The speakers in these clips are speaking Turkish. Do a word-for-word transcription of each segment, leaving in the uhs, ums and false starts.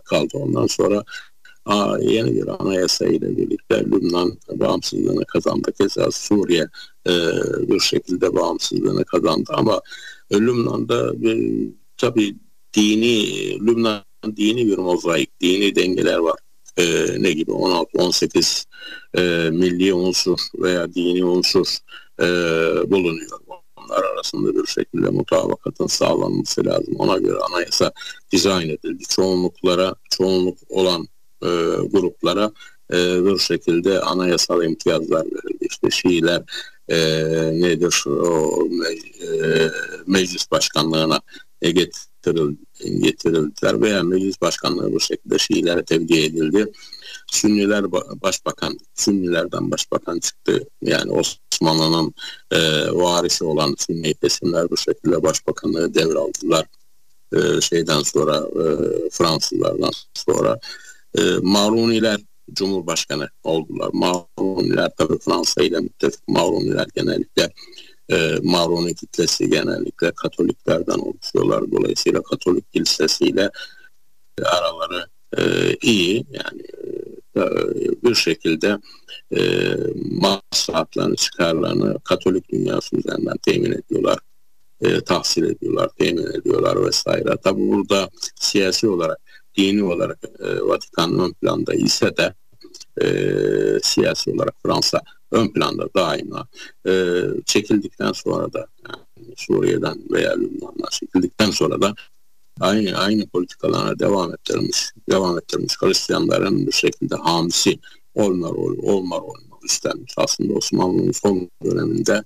kaldı. Ondan sonra aa, yeni bir anayasa ile birlikte Lübnan bağımsızlığını kazandı. Keza Suriye e, bir şekilde bağımsızlığını kazandı. Ama Lübnan'da e, tabii dini, Lübnan dini bir mozaik, dini dengeler var. E, ne gibi on altı on sekiz e, milli unsur veya dini unsur e, bulunuyor. Onlar arasında bir şekilde mutabakatın sağlanması lazım. Ona göre anayasa dizayn edildi. Çoğunluklara, çoğunluk olan e, gruplara e, bir şekilde anayasal imtiyazlar verildi. İşte Şiiler e, nedir o me, e, meclis başkanlığına e, getirildi, getirildiler veya meclis başkanlığı bu şekilde Şiilere tevdi edildi. Sünniler başbakan, Sünnilerden başbakan çıktı. Yani Osmanlı'nın e, varisi olan Sünni kesimler bu şekilde başbakanlığı devraldılar. E, şeyden sonra e, Fransızlardan sonra e, Maruniler Cumhurbaşkanı oldular. Maruniler tabii Fransa ile müttefik. Maruniler genellikle e, Maruni kitlesi genellikle Katoliklerden oluşuyorlar. Dolayısıyla Katolik kilisesiyle e, araları e, iyi. Yani e, bir şekilde e, maslahatlarını, çıkarlarını Katolik dünyası üzerinden temin ediyorlar. E, tahsil ediyorlar, temin ediyorlar vesaire. Tabi burada siyasi olarak, dini olarak e, Vatikan ön planda ise de e, siyasi olarak Fransa ön planda daima. E, çekildikten sonra da yani Suriye'den veya Lübnan'dan çekildikten sonra da aynı aynı politikalarına devam ettirmiş, devam ettirmiş Hristiyanların bir şekilde hamisi olma rolü, olma rolü üstlenmiş. Aslında Osmanlı'nın son döneminde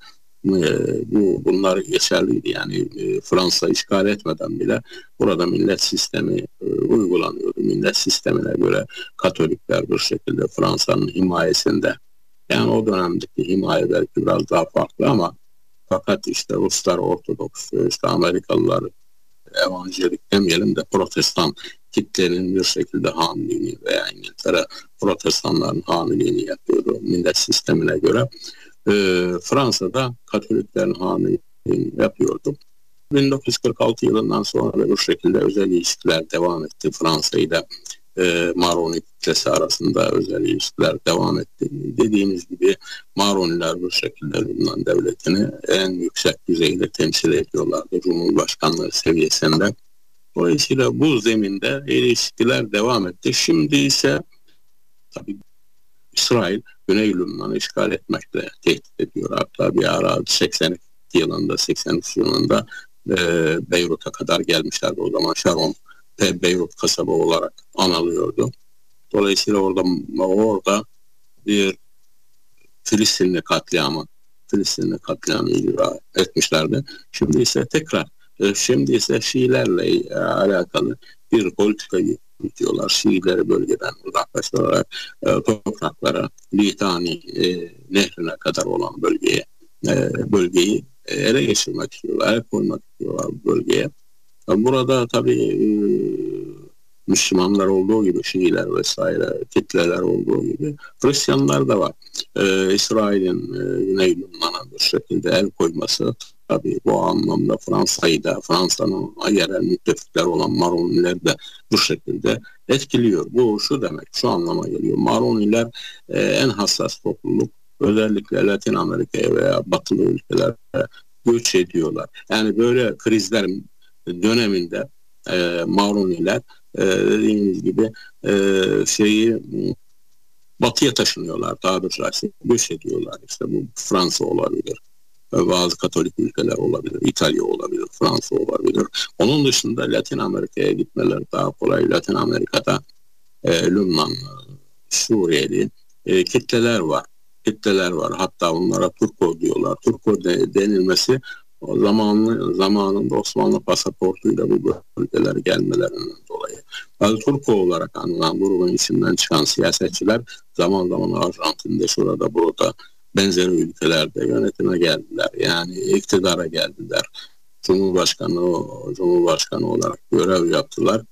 bu bunlar geçerliydi. Yani e, Fransa işgal etmeden bile burada millet sistemi e, uygulanıyordu. Millet sistemine göre Katolikler bir şekilde Fransa'nın himayesinde. Yani o dönemdeki himaye belki biraz daha farklı ama fakat işte Ruslar Ortodoks, işte Amerikalılar evangelik demeyelim de Protestan kitlenin bir şekilde hamiliğini veya İngiltere Protestanların hamiliğini yapıyordu millet sistemine göre. E, Fransa'da Katoliklerin hamiliğini yapıyordu. bin dokuz yüz kırk altı yılından sonra bu şekilde özel ilişkiler devam etti. Fransa ile e, Maroni kitlesi arasında özel ilişkiler devam etti. Dediğimiz gibi Maroniler bu şekilde Lübnan devletini en yüksek düzeyde temsil ediyorlardı Cumhurbaşkanlığı seviyesinde. Dolayısıyla bu zeminde ilişkiler devam etti. Şimdi ise tabii İsrail Güney Lübnan'ı işgal etmekle tehdit ediyor. Hatta bir ara seksen iki yılında, seksen üç yılında e, Beyrut'a kadar gelmişlerdi. O zaman Sharon ve Beyrut kasaba olarak anılıyordu. Dolayısıyla orada orada bir Filistinli katliamı Filistinli katliamı icra etmişlerdi. Şimdi ise tekrar şimdi ise Şiilerle alakalı bir politikayı diyorlar. Şiileri bölgeden uzaklaştırarak e, topraklara Litani e, nehrine kadar olan bölgeye e, bölgeyi ele geçirmek istiyorlar, el koymak istiyorlar bölgeye. Burada tabii e, Müslümanlar olduğu gibi Şiiler vesaire kitleler olduğu gibi Hristiyanlar da var. E, İsrail'in e, Güney Lübnan'a bir şekilde el koyması tabii bu anlamda Fransa'yı da Fransa'nın yerel müttefikler olan Maroniler de bu şekilde etkiliyor. Bu şu demek, şu anlama geliyor. Maroniler e, en hassas topluluk. Özellikle Latin Amerika'ya veya batılı ülkelere göç ediyorlar. Yani böyle krizler döneminde e, Maroniler e, dediğimiz gibi e, şeyi batıya taşınıyorlar. Daha doğrusu göç ediyorlar. İşte bu Fransa olabilir. Bazı Katolik ülkeler olabilir, İtalya olabilir, Fransa olabilir. Onun dışında Latin Amerika'ya gitmeleri daha kolay. Latin Amerika'da e, Lübnan, Suriyeli e, kitleler var. Kitleler var. Hatta onlara Turko diyorlar. Turko de, denilmesi o zamanlı, zamanında Osmanlı pasaportuyla bu bölgelere gelmelerinden dolayı. Bazı Turko olarak anılan grubun içinden çıkan siyasetçiler zaman zaman Arjantin'de, şurada, burada benzeri ülkelerde yönetime geldiler. Yani iktidara geldiler. Cumhurbaşkanı, Cumhurbaşkanı olarak görev yaptılar.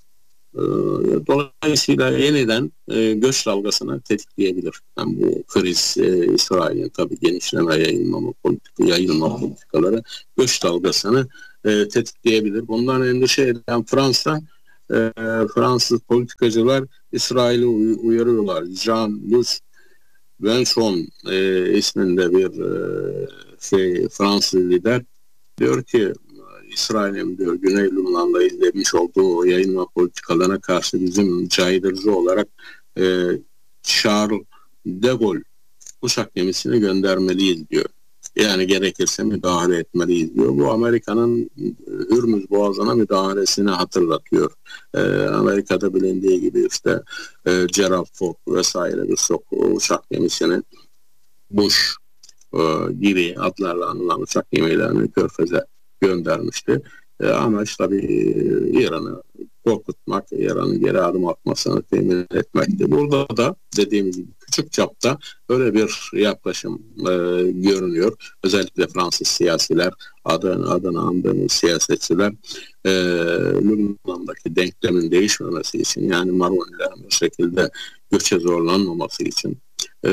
Dolayısıyla yeniden göç dalgasını tetikleyebilir. Yani bu kriz, İsrail'in tabii genişleme, yayılma, politika, yayılma politikaları göç dalgasını tetikleyebilir. Bundan endişe eden Fransa e, Fransız politikacılar İsrail'i uyarıyorlar. Jean-Luc Mélenchon e, isminde bir e, şey Fransız lider diyor ki İsrail'in diyor Güney Lübnan'da izlemiş olduğu yayınma politikalarına karşı bizim caydırıcı olarak e, Charles de Gaulle uçak gemisini göndermeliyiz diyor. Yani gerekirse müdahale etmeliyiz diyor. Bu Amerika'nın Hürmüz Boğazı'na müdahalesini hatırlatıyor. Ee, Amerika'da bilindiği gibi işte e, Gerald Ford vesaire birçok uçak gemisini Bush e, gibi adlarla anılan uçak gemilerini Körfez'e göndermişti. E, amaç tabii İran'ı korkutmak, İran'ın geri adım atmasını temin etmekti. Burada da dediğimiz gibi küçük çapta öyle bir yaklaşım e, görünüyor. Özellikle Fransız siyasiler, adını, adını andığımız siyasetçiler e, Lübnan'daki denklemin değişmemesi için, yani Maronilerin bir şekilde göçe zorlanmaması için e,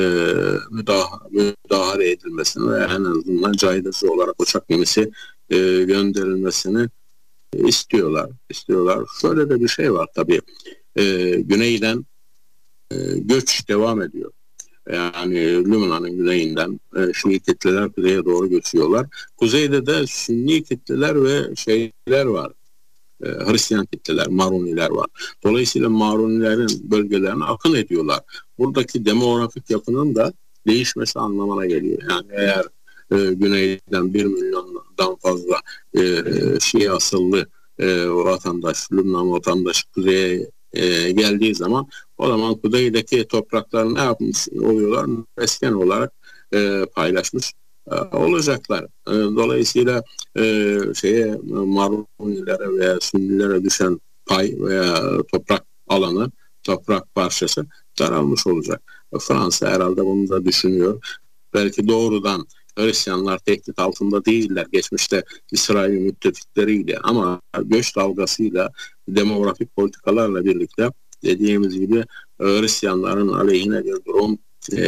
müdah- müdahale edilmesini ve en azından caydırıcı olarak uçak gemisi e, gönderilmesini istiyorlar. istiyorlar. Şöyle de bir şey var tabii. E, güneyden e, göç devam ediyor. Yani Lübnan'ın güneyinden e, Şii kitleler kuzeye doğru göçüyorlar. Kuzeyde de Sünni kitleler ve şeyler var. E, Hristiyan kitleler, Maruniler var. Dolayısıyla Marunilerin bölgelerine akın ediyorlar. Buradaki demografik yapının da değişmesi anlamına geliyor. Yani eğer e, güneyden bir milyondan fazla e, Şii asıllı e, vatandaş, Lübnan vatandaşı kuzeye e, geldiği zaman, o zaman kuzeydeki toprakları ne yapmış oluyorlar? Mesken olarak e, paylaşmış e, olacaklar. E, dolayısıyla e, şeye Marunilere veya Sünnilere düşen pay veya toprak alanı, toprak parçası daralmış olacak. Fransa herhalde bunu da düşünüyor. Belki doğrudan Hristiyanlar tehdit altında değiller. Geçmişte İsrail'in müttefikleriydi ama göç dalgasıyla, demografik politikalarla birlikte dediğimiz gibi Hristiyanların aleyhine bir durum e,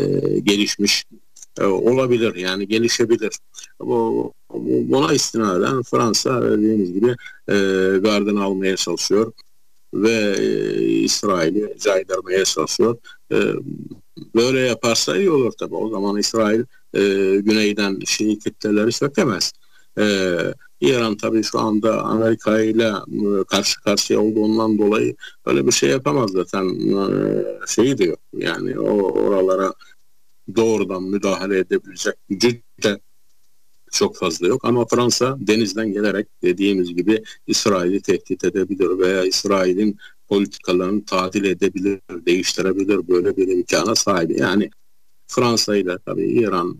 gelişmiş e, olabilir. Yani gelişebilir. Bu, buna istinaden Fransa dediğimiz gibi e, gardını almaya çalışıyor ve e, İsrail'i caydırmaya çalışıyor. E, böyle yaparsa iyi olur tabii. O zaman İsrail e, güneyden Şii kitleleri sökemez. E, İran tabii şu anda Amerika ile e, karşı karşıya olduğundan dolayı öyle bir şey yapamaz zaten. E, şeyi diyor. Yani o oralara doğrudan müdahale edebilecek gücü de çok fazla yok. Ama Fransa denizden gelerek dediğimiz gibi İsrail'i tehdit edebilir veya İsrail'in politikalarını tadil edebilir, değiştirebilir, böyle bir imkana sahip. Yani Fransa ile tabii İran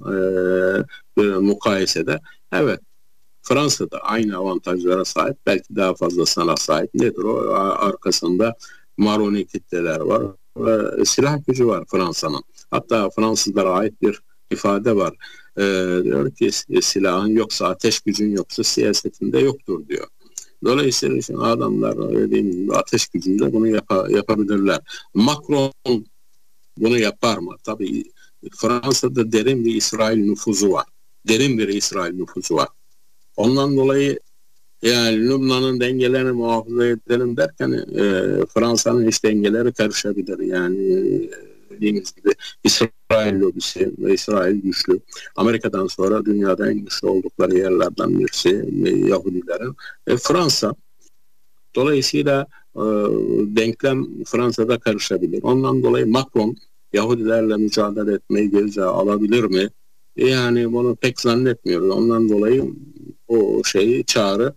e, mukayesede evet Fransa da aynı avantajlara sahip, belki daha fazlasına sahip. Nedir o? Arkasında Maroni kitleler var ve silah gücü var Fransa'nın. Hatta Fransızlara ait bir ifade var. Ee, diyor ki silahın yoksa, ateş gücün yoksa siyasetinde yoktur diyor. Dolayısıyla işte adamlar dediğim gibi ateş gücüyle bunu yap- yapabilirler. Macron bunu yapar mı? Tabii Fransa'da derin bir İsrail nüfuzu var. Derin bir İsrail nüfuzu var. Ondan dolayı yani Lübnan'ın dengelerini muhafaza edelim derken e, Fransa'nın iş dengeleri karışabilir. Yani e, dediğimiz gibi İsrail lobisi ve İsrail güçlü. Amerika'dan sonra dünyada en güçlü oldukları yerlerden birisi e, Yahudilerin. E, Fransa. Dolayısıyla e, denklem Fransa'da karışabilir. Ondan dolayı Macron Yahudilerle mücadele etmeyi göze alabilir mi? E, yani bunu pek zannetmiyoruz. Ondan dolayı o şeyi çağrı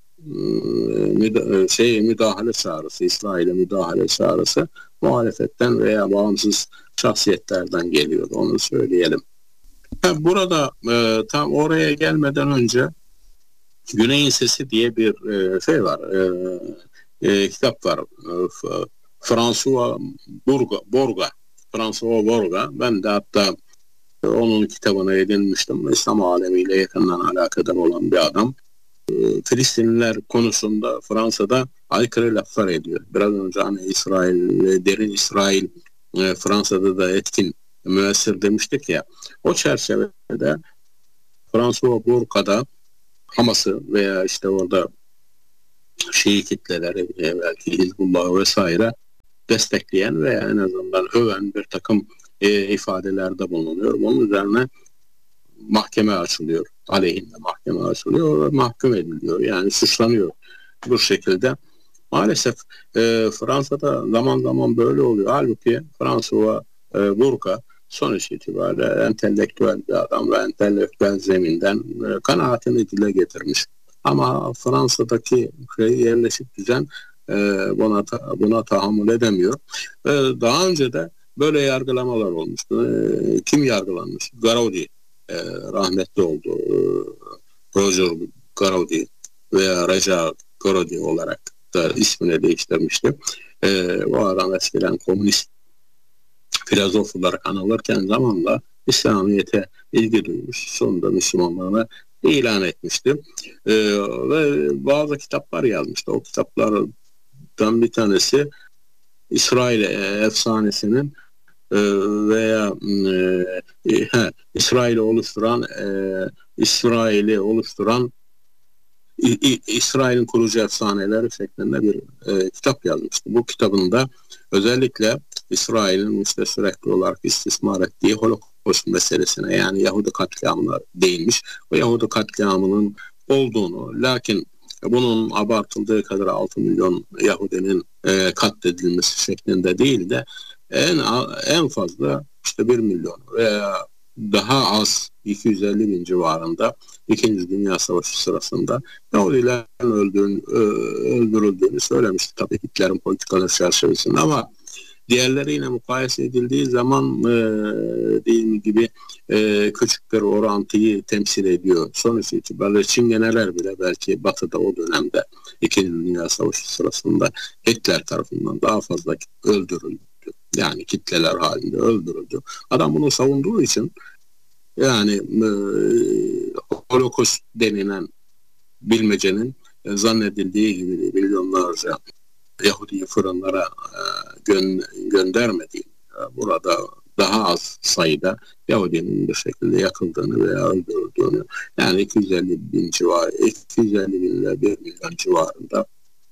müda- şey müdahale çağrısı, İsrail'e müdahale çağrısı muhalefetten veya bağımsız şahsiyetlerden geliyor. Onu söyleyelim. Burada e, tam oraya gelmeden önce Güney'in Sesi diye bir e, şey var. E, e, kitap var. E, François Borga, Borga. François Borga. Ben de hatta onun kitabını edinmiştim. İslam alemiyle yakından alakadar olan bir adam. Filistinliler konusunda Fransa'da aykırı laflar ediyor. Biraz önce hani İsrail, derin İsrail e, Fransa'da da etkin, müessir demiştik ya. O çerçevede François Bourque'da Hamas'ı veya işte orada Şii kitleleri, e, belki Hizbullah vesaire destekleyen veya en azından öven bir takım e, ifadelerde bulunuyor. Bunun üzerine mahkeme açılıyor. Aleyhinde mahkeme açılıyor ve mahkum ediliyor. Yani suçlanıyor bu şekilde. Maalesef e, Fransa'da zaman zaman böyle oluyor. Halbuki François e, Burka sonuç itibariyle entelektüel bir adam ve entelektüel zeminden e, kanaatini dile getirmiş. Ama Fransa'daki şey, yerleşik düzen e, buna, ta, buna tahammül edemiyor. E, daha önce de böyle yargılamalar olmuştu. E, kim yargılanmış? Garoudi e, rahmetli oldu. E, Roger Garoudi veya Reja Garoudi olarak da ismini değiştirmişti. E, bu adam eskiden komünist filozof olarak anılırken zamanla İslamiyet'e ilgi duymuş. Sonunda Müslümanlığına ilan etmişti. E, ve bazı kitaplar yazmıştı. O kitaplardan bir tanesi İsrail efsanesinin e, veya e, he, İsrail'i oluşturan e, İsrail'i oluşturan İsrail'in kurucu efsaneleri şeklinde bir e, kitap yazmıştı. Bu kitabında özellikle İsrail'in işte sürekli olarak istismar ettiği Holocaust meselesine, yani Yahudi katliamına değinmiş. O Yahudi katliamının olduğunu, lakin bunun abartıldığı kadar altı milyon Yahudinin e, katledilmesi şeklinde değil de en en fazla işte bir milyon veya daha az iki yüz elli bin civarında İkinci Dünya Savaşı sırasında Yahudilerin öldüğünü, öldürüldüğünü söylemişti. Tabii Hitler'in politikaları çerçevesinde, ama diğerleriyle mukayese edildiği zaman e, dediğim gibi e, küçük bir orantıyı temsil ediyor. Sonuç itibariyle Çingeneler bile belki Batı'da o dönemde İkinci Dünya Savaşı sırasında Hitler tarafından daha fazla öldürüldü. Yani kitleler halinde öldürüldü. Adam bunu savunduğu için, yani e, Holocaust denilen bilmecenin e, zannedildiği gibi milyonlarca Yahudi'yi fırınlara e, gö- göndermediğini, e, burada daha az sayıda Yahudi'nin bir şekilde yakıldığını veya öldürüldüğünü, yani iki yüz elli bin civarı, iki yüz elli bin ile bir milyon civarında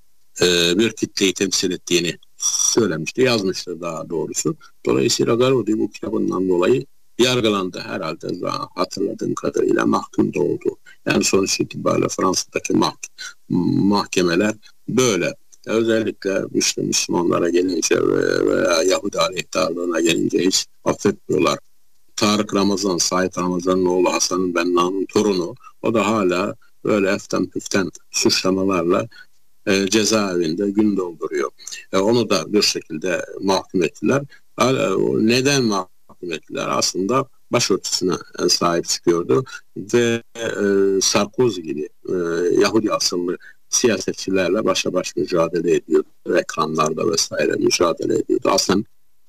e, bir kitleyi temsil ettiğini söylemişti, yazmıştı daha doğrusu. Dolayısıyla Garoudi bu kitabından dolayı yargılandı herhalde, hatırladığım kadarıyla mahkum da oldu. Yani sonuç itibariyle Fransa'daki mah- mahkemeler böyle. Özellikle işte Müslümanlara gelince veya Yahudi aleyhtarlığına gelince hiç affetmiyorlar. Tarık Ramazan, Said Ramazan'ın oğlu Hasan Benna'nın torunu, o da hala böyle eften püften suçlamalarla e, cezaevinde gün dolduruyor. E, onu da bir şekilde mahkum ettiler. Hala, neden mahkum ettiler? Aslında başörtüsüne sahip çıkıyordu ve e, Sarkozy gibi e, Yahudi asıllı siyasetçilerle başa baş mücadele ediyordu. Ekranlarda vesaire mücadele ediyordu. Aslında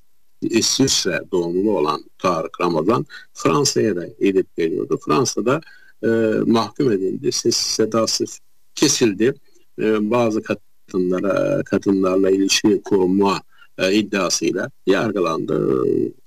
İsviçre doğumlu olan Tarık Ramazan Fransa'ya da gidip geliyordu. Fransa'da e, mahkum edildi. Ses sedası kesildi. E, bazı kadınlara, kadınlarla ilişki kurma e, iddiasıyla yargılandı.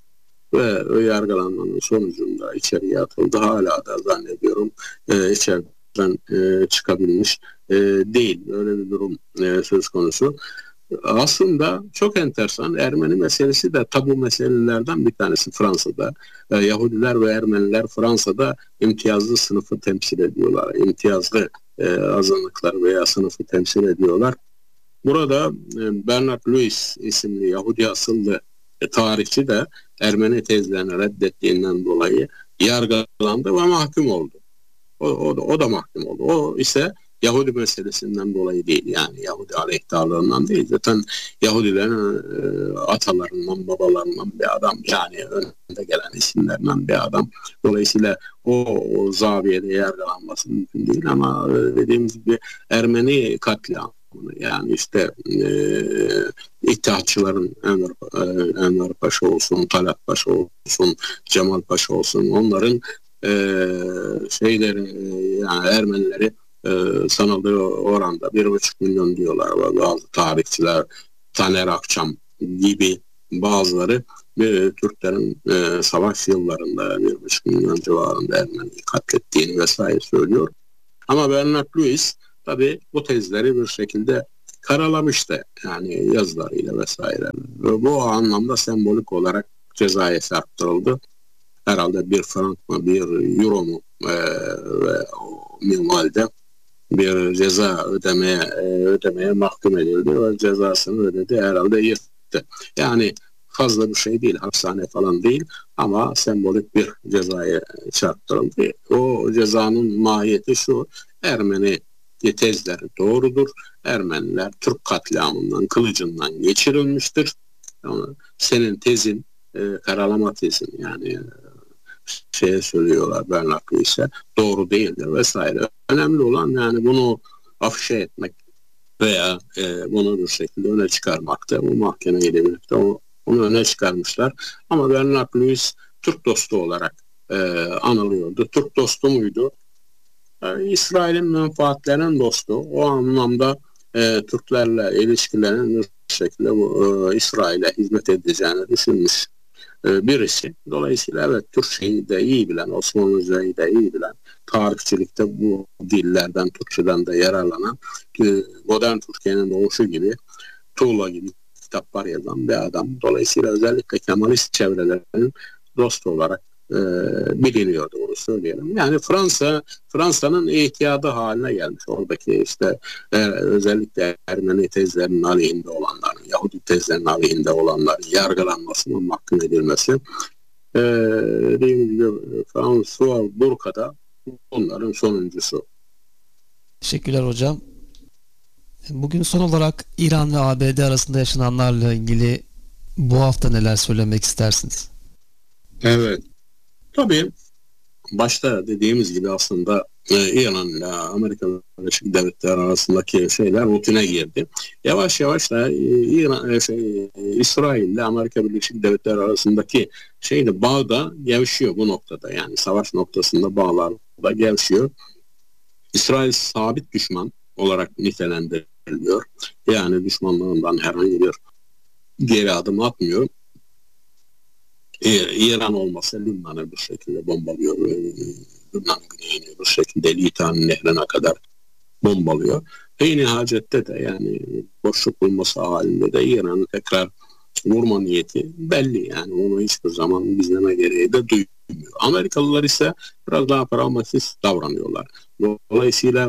Ve o yargılanmanın sonucunda içeriye atıldı. Hala da zannediyorum e, içeriden e, çıkabilmiş e, değil. Öyle bir durum e, söz konusu. Aslında çok enteresan, Ermeni meselesi de tabu meselelerden bir tanesi Fransa'da. E, Yahudiler ve Ermeniler Fransa'da imtiyazlı sınıfı temsil ediyorlar. İmtiyazlı e, azınlıklar veya sınıfı temsil ediyorlar. Burada e, Bernard Lewis isimli Yahudi asıllı e, tarihçi de Ermeni tezlerini reddettiğinden dolayı yargılandı ve mahkum oldu. O, o, da, o da mahkum oldu. O ise Yahudi meselesinden dolayı değil, yani Yahudi aleyhtarlığından değil. Zaten Yahudilerin e, atalarından, babalarından bir adam, yani önünde gelen isimlerden bir adam. Dolayısıyla o, o zaviyede yargılanması mümkün değil, ama e, dediğimiz gibi Ermeni katliamı, yani işte e, İttihatçıların Enver, e, Enver Paşa olsun, Talat Paşa olsun, Cemal Paşa olsun, onların e, şeyleri, e, yani Ermenileri e, sanıldığı oranda bir buçuk milyon diyorlar. Bazı tarihçiler, Taner Akçam gibi bazıları e, Türklerin e, savaş yıllarında bir buçuk milyon civarında Ermeniyi katlettiğini vesaire söylüyor. Ama Bernard Lewis tabii bu tezleri bir şekilde karalamıştı. Yani yazılarıyla vesaire. Ve bu anlamda sembolik olarak cezaya çarptırıldı. Herhalde bir frank mı, bir euro mu e, ve o minvalde bir ceza ödemeye e, ödemeye mahkum edildi ve cezasını ödedi, herhalde yırttı. Yani fazla bir şey değil, hapishane falan değil ama sembolik bir cezaya çarptırıldı. O cezanın mahiyeti şu: Ermeni tezleri doğrudur. Ermeniler Türk katliamından, kılıcından geçirilmiştir. Ama senin tezin, e, karalama tezin, yani şeye söylüyorlar Bernaklı ise doğru değildir vesaire. Önemli olan yani bunu afişe etmek veya e, bunu bir şekilde öne çıkarmakta. Bu mahkemeyle birlikte o, onu öne çıkarmışlar. Ama Bernard Lewis Türk dostu olarak e, anılıyordu. Türk dostu muydu? E, İsrail'in menfaatlerinin dostu. O anlamda e, Türklerle ilişkilerin bir şekilde bu, e, İsrail'e hizmet edeceğini düşünmüş birisi. Dolayısıyla evet, Türkçeyi de iyi bilen, Osmanlıcayı da iyi bilen, tarihçilikte bu dillerden, Türkçeden de yararlanan, modern Türkiye'nin doğuşu gibi, Tuğla gibi kitaplar yazan bir adam. Dolayısıyla özellikle Kemalist çevrelerin dostu olarak e, biliniyordu, onu söyleyelim. Yani Fransa, Fransa'nın ihtiyadı haline gelmiş. Oradaki işte e, özellikle Ermeni tezlerinin aleyhinde olanların, Yahudi tezlerinin aleyhinde olanların yargılanmasının, mahkum edilmesi. E, dediğim gibi François Burka'da onların sonuncusu. Teşekkürler hocam. Bugün son olarak İran ve A B D arasında yaşananlarla ilgili bu hafta neler söylemek istersiniz? Evet. Tabii başta dediğimiz gibi aslında e, İran ile Amerika Birleşik Devletleri arasındaki şeyler rutine girdi. Yavaş yavaş da e, İran, e, şey, e, İsrail ile Amerika Birleşik Devletleri arasındaki şey de bağ da gevşiyor bu noktada. Yani savaş noktasında bağlar da gevşiyor. İsrail sabit düşman olarak nitelendiriliyor. Yani düşmanlığından herhangi bir geri adım atmıyor. İran olmasa Lübnan'ı bir şekilde bombalıyor. Lübnan'ın güneyini bir şekilde Litan Nehri'ne kadar bombalıyor. Ve nihayette de yani boşluk bulması halinde de İran'ı tekrar vurma niyeti belli. Yani onu hiçbir zaman gizleme gereği de duymuyor. Amerikalılar ise biraz daha pragmatist davranıyorlar. Dolayısıyla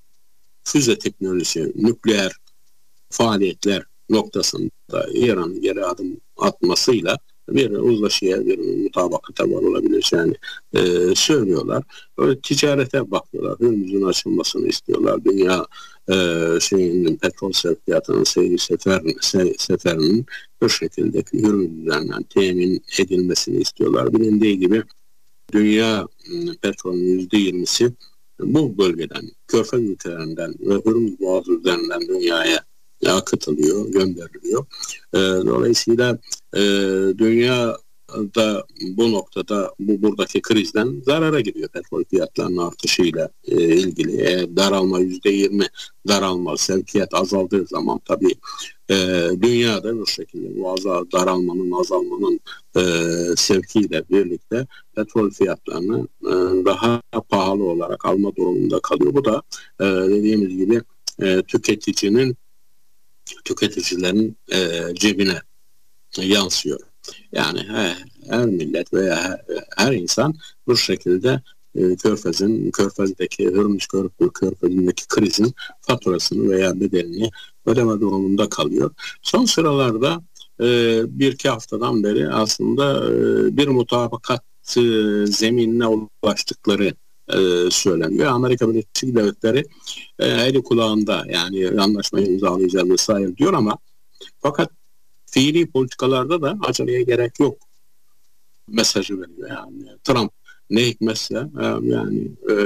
füze teknolojisi, nükleer faaliyetler noktasında İran'ın geri adım atmasıyla bir uzlaşıya, bir mutabakata varılabileceğini e, söylüyorlar. Öyle ticarete bakıyorlar. Hürmüz'ün açılmasını istiyorlar. Dünya e, şeyinin, petrol sevkiyatının seyri sefer, se, seferinin bir şekilde Hürmüz üzerinden temin edilmesini istiyorlar. Bilindiği gibi dünya petrolün yüzde yirmisi bu bölgeden, Körfez ülkelerinden ve Hürmüz Boğazı üzerinden dünyaya akıtılıyor, gönderiliyor. E, dolayısıyla e, dünya da bu noktada bu buradaki krizden zarara giriyor petrol fiyatlarının artışıyla e, ilgili. E, daralma yüzde yirmi daralma, sevkiyat azaldığı zaman tabii e, dünyada bir şekilde bu azal, daralmanın, azalmanın e, sevkiyle birlikte petrol fiyatlarını e, daha pahalı olarak alma durumunda kalıyor. Bu da e, dediğimiz gibi e, tüketicinin tüketicilerin e, cebine yansıyor. Yani her, her millet veya her, her insan bu şekilde e, Körfez'in, Körfez'deki Hürmüz Körfez'indeki krizin faturasını veya bedelini ödeme durumunda kalıyor. Son sıralarda e, bir iki haftadan beri aslında e, bir mutabakat e, zeminine ulaştıkları e, söyleniyor. Amerika Birleşik Devletleri e, eli kulağında, yani anlaşmayı imzalayacağız vesaire diyor ama fakat fiili politikalarda da aceleye gerek yok mesajı veriyor. Yani Trump ne hikmetse e, yani e,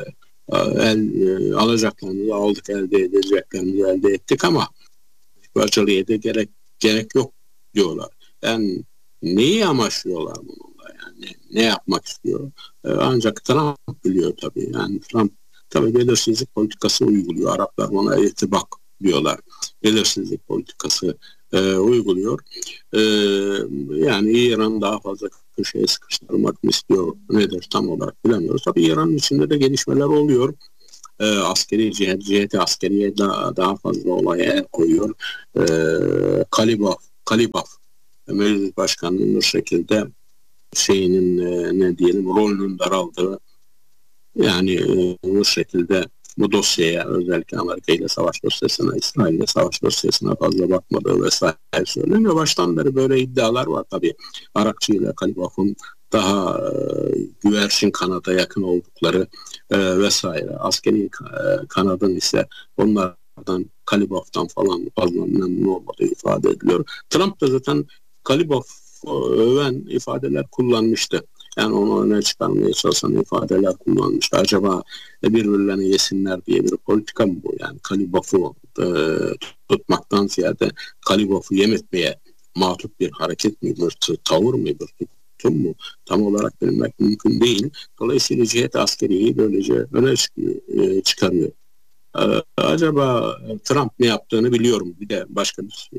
el, e, alacaklarımızı aldık, elde edeceklerimizi elde ettik ama aceleye de gerek gerek yok diyorlar. Yani neyi amaçlıyorlar bununla? Yani ne yapmak istiyor? E, ancak Trump biliyor tabii. Yani Trump tabii belirsizlik politikası uyguluyor. Araplar ona itibak diyorlar. Belirsizlik politikası e, uyguluyor. E, yani İran daha fazla köşeye sıkıştırmak mı istiyor, nedir tam olarak bilemiyoruz. Tabii İran'ın içinde de gelişmeler oluyor. e, askeri cihet, ciheti askeriye daha, daha fazla olaya el koyuyor. E, Kalibov, Kalibov meclis başkanının bu şekilde şeyinin e, ne diyelim rolünün daraldığı, yani e, bu şekilde bu dosyaya, özellikle Amerika ile savaş dosyasına, İsrail ile savaş dosyasına fazla bakmadığı vesaire söyleniyor. Baştan beri böyle iddialar var tabii. Arakçı ile Kalibov'un daha e, güvercin kanada yakın oldukları e, vesaire. Askeri e, kanadın ise onlardan, Kalibov'tan falan fazla memnun olmadığı ifade ediliyor. Trump da zaten Kalibov öven ifadeler kullanmıştı. Yani onu öne çıkarmaya çalışan ifadeler kullanmıştı. Acaba birbirlerini yesinler diye bir politika mı bu? Yani Kalibov'u e, tutmaktan ziyade Kalibov'u yem etmeye matut bir hareket mi, bir tavır mı, bir tutum mu? Tam olarak bilmek mümkün değil. Dolayısıyla cihet askeriyi böylece öne çıkarıyor. E, acaba Trump ne yaptığını biliyor mu? Bir de başka bir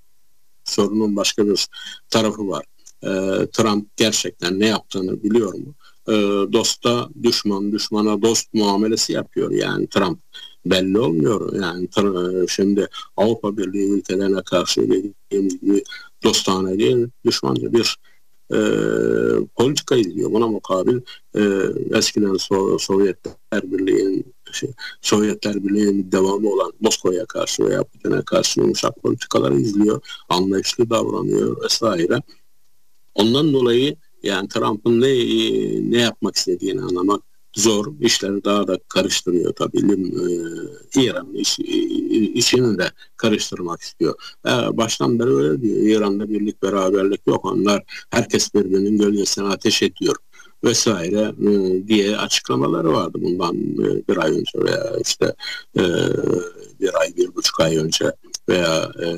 sorunun başka bir tarafı var. Trump gerçekten ne yaptığını biliyor mu? Dosta düşman, düşmana dost muamelesi yapıyor. Yani Trump belli olmuyor. Yani şimdi Avrupa Birliği ülkelerine karşı dediğimiz gibi dostane değil, düşmanca bir e, politika izliyor. Buna mukabil e, eskiden so Sovyetler Birliği'nin şey, Sovyetler Birliği'nin devamı olan Moskova'ya karşı veya Putin'e karşı yumuşak politikaları izliyor. Anlayışlı davranıyor vesaire. Ondan dolayı yani Trump'ın ne ne yapmak istediğini anlamak zor. İşleri daha da karıştırıyor tabii. Ee, İran'ın iş, işini de karıştırmak istiyor. Ee, baştan beri öyle diyor. İran'da birlik beraberlik yok. Onlar herkes birbirinin gölgesine ateş ediyor vesaire e, diye açıklamaları vardı bundan e, bir ay önce veya işte e, bir ay, bir buçuk ay önce veya e,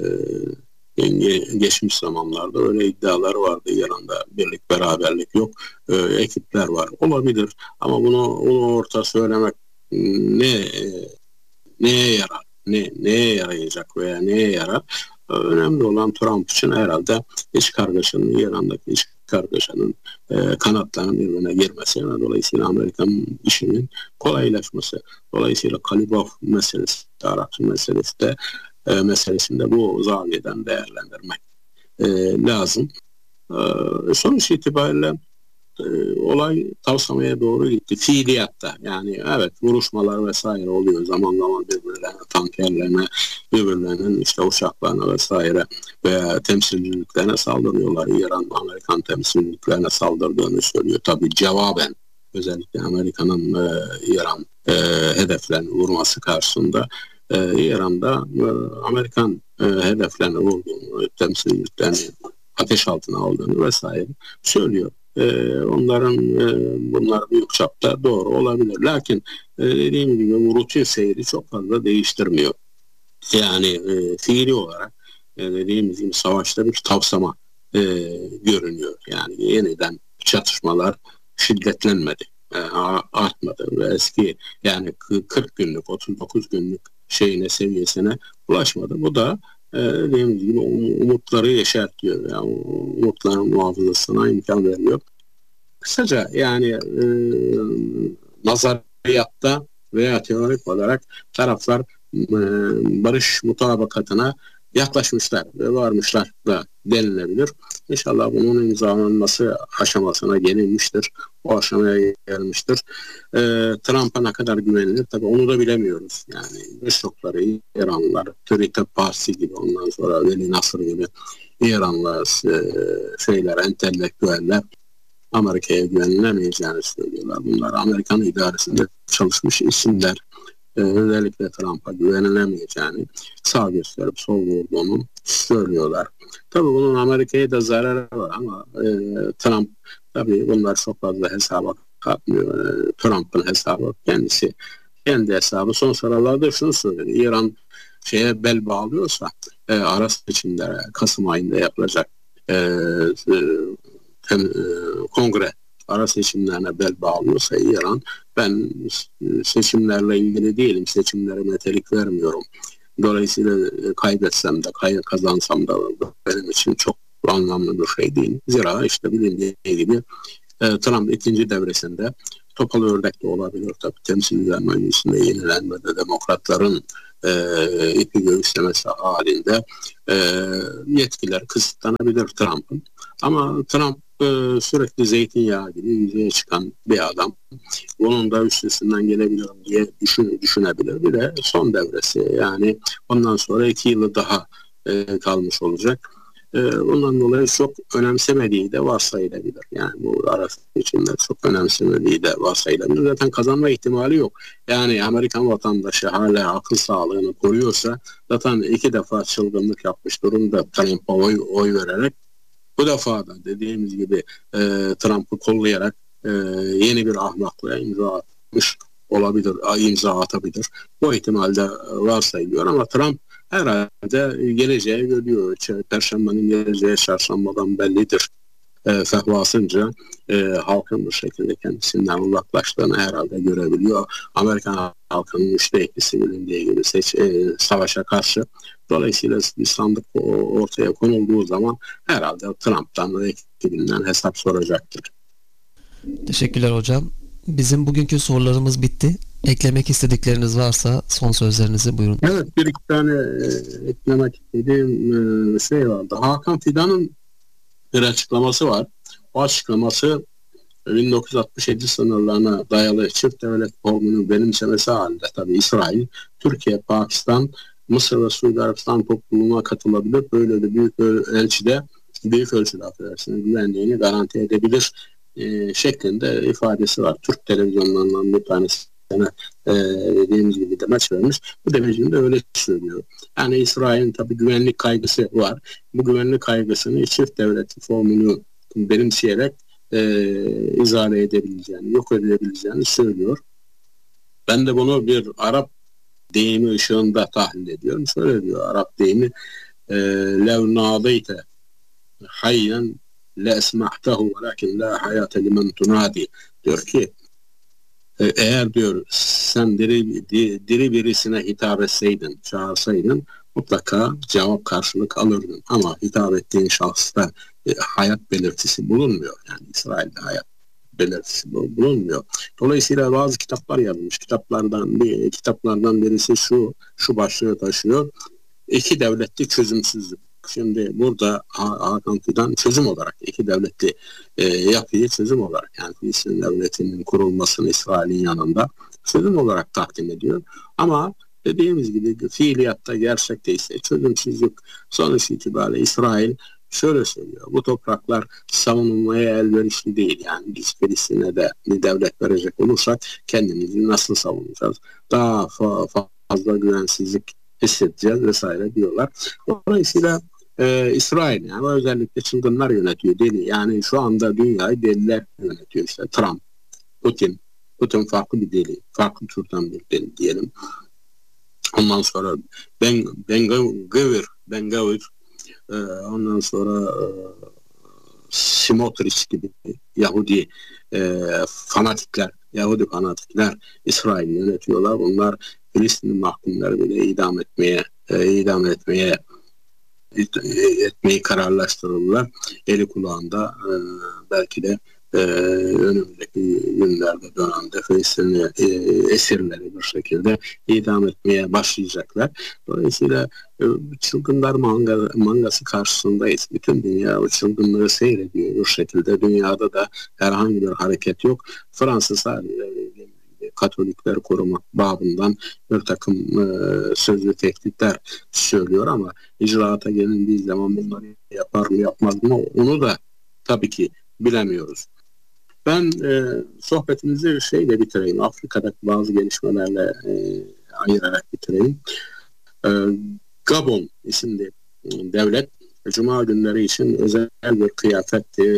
geçmiş zamanlarda öyle iddialar vardı. İran'da birlik beraberlik yok. E, ekipler var. Olabilir. Ama bunu, onu orta söylemek ne neye yarar? Ne, neye yarayacak veya neye yarar? E, önemli olan Trump için herhalde iç kargaşanın, İran'daki iç kargaşanın e, kanatlarının birbirine girmesi ve dolayısıyla Amerikan işinin kolaylaşması. Dolayısıyla Kalibov meselesi, Arakçı meselesi de E, meselesinde bu zaviyeden değerlendirmek e, lazım. E, sonuç itibariyle e, olay tavsamaya doğru gitti. Fiiliyatta yani evet vuruşmalar vesaire oluyor. Zaman zaman birbirlerine, tankerlerine, birbirlerinin işte uçaklarına vesaire veya temsilciliklerine saldırıyorlar. İran, Amerikan temsilciliklerine saldırdığını söylüyor. Tabii cevaben özellikle Amerika'nın e, İran e, hedeflerini vurması karşısında Ee, İran'da e, Amerikan e, hedeflerini vurduğunu, temsilciliklerini ateş altına aldığını vesaire söylüyor. E, onların e, bunlar büyük çapta doğru olabilir. Lakin e, dediğim gibi bu rutin seyri çok fazla değiştirmiyor. Yani e, fiili olarak e, dediğimiz gibi savaşta bir tavsama e, görünüyor. Yani yeniden çatışmalar şiddetlenmedi, e, artmadı ve eski yani kırk günlük, otuz dokuz günlük şeyine, seviyesine ulaşmadı. Bu da e, dediğimiz gibi umutları yeşertiyor. Yani umutların muhafazasına imkan veriyor. Kısaca yani e, nazariyatta veya teorik olarak taraflar e, barış mutabakatına yaklaşmışlar ve varmışlar da denilebilir. İnşallah bunun imzalanması aşamasına gelinmiştir. O aşamaya gelmiştir. Ee, Trump'a ne kadar güvenilir tabii onu da bilemiyoruz. Yani birçokları İranlılar, Türkiye Partisi gibi, ondan sonra Veli Nasır gibi İranlı e, şeyler, entelektüeller Amerika'ya güvenilemeyeceğini söylüyorlar. Bunlar Amerikan idaresinde çalışmış isimler. Ee, özellikle Trump'a güvenilemeyeceğini sağ gösterip sol vurduğunu söylüyorlar. Tabii bunun Amerika'ya da zararı var ama e, Trump tabii bunlar çok fazla hesaba katmıyor. E, Trump'ın hesabı kendisi, kendi hesabı. Son sıralarda şunu söyledi. İran şeye bel bağlıyorsa e, ara seçimlere Kasım ayında yapılacak e, e, e, kongre ara seçimlerine bel bağlıyorsa İran, ben seçimlerle ilgili değilim, seçimlere metelik vermiyorum. Dolayısıyla kaybetsem de kazansam da benim için çok anlamlı bir şey değil. Zira işte bilindiği gibi Trump ikinci devresinde topal ördek de olabilir tabii. Temsilciler Meclisi'nde yenilenmede demokratların e, ipi göğüslemesi halinde e, yetkiler kısıtlanabilir Trump'ın. Ama Trump e, sürekli zeytinyağı gibi yüzeye çıkan bir adam. Bunun da üstesinden gelebilirim diye düşün, düşünebilir. Bir de son devresi, yani ondan sonra iki yılı daha e, kalmış olacak. Bundan dolayı çok önemsemediği de varsayılabilir. Yani bu arası içinde çok önemsemediği de varsayılabilir. Zaten kazanma ihtimali yok. Yani Amerikan vatandaşı hala akıl sağlığını koruyorsa zaten iki defa çılgınlık yapmış durumda Trump'a oy, oy vererek. Bu defa da dediğimiz gibi e, Trump'ı kollayarak e, yeni bir ahmaklığa imza atmış olabilir, imza atabilir. Bu ihtimalde varsayılıyor ama Trump herhalde geleceğe görüyor. Perşembenin geleceği çarşambadan bellidir. E, fehvasınca e, halkın bu şekilde kendisinden uzaklaştığını herhalde görebiliyor. Amerikan halkının müşteklisi bilindiği gibi seç, e, savaşa karşı. Dolayısıyla bir sandık ortaya konulduğu zaman herhalde Trump'tan ve ekibinden hesap soracaktır. Teşekkürler hocam. Bizim bugünkü sorularımız bitti. Eklemek istedikleriniz varsa son sözlerinizi buyurun. Evet, bir iki tane e, eklemek istediğim e, şey vardı. Hakan Fidan'ın bir açıklaması var. O açıklaması bin dokuz yüz altmış yedi sınırlarına dayalı çift devlet formunu benimsemesi halinde tabii İsrail, Türkiye, Pakistan, Mısır ve Suudi Arabistan topluluğuna katılabilir. Böyle de büyük ölçüde büyük ölçüde affedersiniz güvenliğini garanti edebilir e, şeklinde ifadesi var. Türk televizyonlarından bir tanesi e, dediğimiz gibi demeç vermiş. Bu demecinde öyle söylüyor. Yani İsrail'in tabii güvenlik kaygısı var. Bu güvenlik kaygısını çift devlet formunu benimseyerek e, izale edebileceğini, yok edebileceğini söylüyor. Ben de bunu bir Arap deyimi ışığında tahlil ediyorum. Şöyle diyor Arap deyimi: lev nadeyte hayyen le esma'tehu velakin la hayate limen tunadi. Diyor ki eğer diyor sen diri, diri birisine hitap etseydin, çağırsaydın mutlaka cevap karşılık alırdın. Ama hitap ettiğin şahısta e, hayat belirtisi bulunmuyor. Yani İsrail'de hayat belirtisi bulunmuyor. Dolayısıyla bazı kitaplar yazılmış. Kitaplardan bir kitaplardan birisi şu şu başlığı taşıyor: İki devletli çözümsüzlük. Şimdi burada Hakan Fidan çözüm olarak iki devletli e, yapıyı çözüm olarak, yani Filistin devletinin kurulmasını İsrail'in yanında çözüm olarak takdim ediyor. Ama dediğimiz gibi fiiliyatta gerçekte ise çözümsüzlük. Sonuç itibariyle İsrail şöyle söylüyor: bu topraklar savunulmaya elverişli değil. Yani biz Filistin'e de bir devlet verecek olursak kendimizi nasıl savunacağız? Daha fa- fazla güvensizlik hissedeceğiz vesaire diyorlar. Dolayısıyla e, İsrail, yani özellikle çılgınlar yönetiyor, deli. Yani şu anda dünyayı deliler yönetiyor. İşte Trump, Putin, Putin farklı bir deli, farklı türden bir deli diyelim. Ondan sonra Ben Ben Gavir, Ben Gavir, e, ondan sonra e, Smotrich gibi Yahudi e, fanatikler, Yahudi fanatikler İsrail'i yönetiyorlar. Bunlar Filistinli mahkumları bile idam etmeye, e, idam etmeye etmeyi kararlaştırırlar. Eli kulağında e, belki de e, önümüzdeki günlerde dönemde Filistinli e, esirleri bir şekilde idam etmeye başlayacaklar. Dolayısıyla e, çılgınlar manga, mangası karşısındayız. Bütün dünya o çılgınlığı seyrediyor. Bu şekilde dünyada da herhangi bir hareket yok. Fransa sadece Katolikleri korumak babından bir takım e, sözlü tehditler söylüyor ama icraata gelindiği zaman bunları yapar mı yapmaz mı onu da tabii ki bilemiyoruz. Ben e, sohbetimizi şeyle bitireyim. Afrika'daki bazı gelişmelerle e, ayırarak bitireyim. E, Gabon isimli devlet Cuma günleri için özel bir kıyafet e,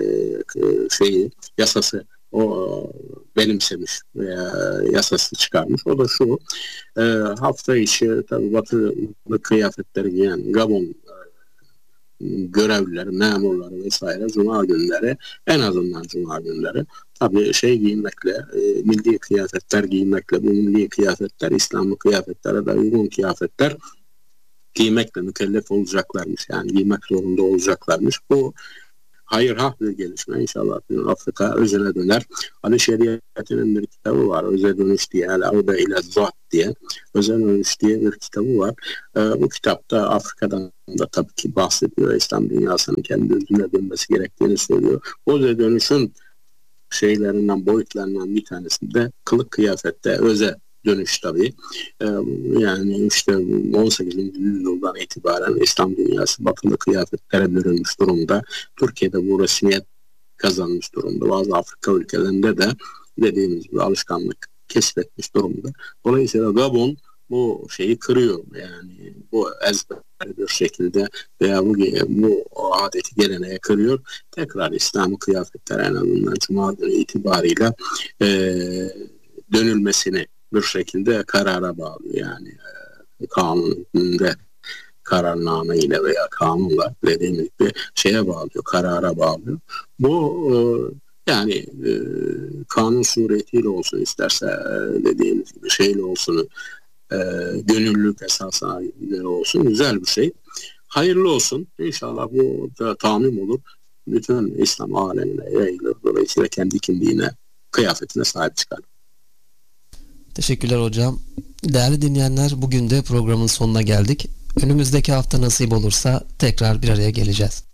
şeyi yasası o benimsemiş veya yasası çıkarmış. O da şu: e, hafta içi tabii batılı kıyafetleri giyen Gabon e, görevlileri, memurları vesaire Cuma günleri, en azından Cuma günleri tabii şey giymekle, e, milli kıyafetler giymekle, bu milli kıyafetler İslamlı kıyafetlere de uygun kıyafetler giymekle mükellef olacaklarmış. Yani giymek zorunda olacaklarmış. Bu hayır hah bir gelişme. İnşallah Afrika özüne döner. Ali Şeriat'ın bir kitabı var. Öze dönüş diye. El-Avde ile Zat diye. Öze dönüş diye bir kitabı var. Ee, bu kitapta Afrika'dan da tabii ki bahsediyor. İslam dünyasının kendi özüne dönmesi gerektiğini söylüyor. Öze dönüşün şeylerinden, boyutlarından bir tanesinde kılık kıyafette öze dönüş tabii. Ee, yani işte on sekizinci yüzyıldan itibaren İslam dünyası batılı kıyafetlere bürünmüş durumda. Türkiye'de bu resmiyet kazanmış durumda. Bazı Afrika ülkelerinde de dediğimiz gibi alışkanlık kesbetmiş durumda. Dolayısıyla Gabon bu şeyi kırıyor. Yani bu ezber bir şekilde veya bu, bu adeti geleneğe kırıyor. Tekrar İslam'ı kıyafetler en azından Cuma günü itibarıyla e, dönülmesini bir şekilde karara bağlıyor. Yani e, kanunda kararname ile veya kanunla dediğimiz bir şeye bağlıyor, karara bağlıyor. Bu e, yani e, kanun suretiyle olsun, isterse e, dediğimiz gibi şeyle olsun, e, gönüllülük esasına olsun, güzel bir şey. Hayırlı olsun. İnşallah bu da tamim olur. Bütün İslam alemine yayılır. Dolayısıyla kendi kimliğine, kıyafetine sahip çıkar. Teşekkürler hocam. Değerli dinleyenler, bugün de programın sonuna geldik. Önümüzdeki hafta nasip olursa tekrar bir araya geleceğiz.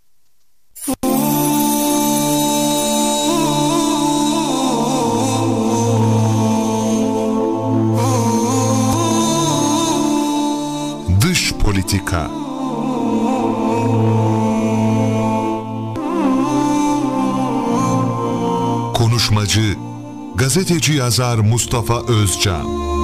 Dış politika. Konuşmacı, gazeteci yazar Mustafa Özcan.